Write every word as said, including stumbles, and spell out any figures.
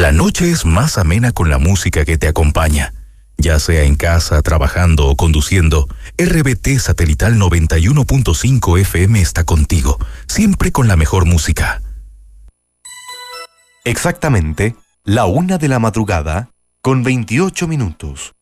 La noche es más amena con la música que te acompaña. Ya sea en casa, trabajando o conduciendo, R B T Satelital noventa y uno punto cinco F M está contigo, siempre con la mejor música. Exactamente, la una de la madrugada, con veintiocho minutos.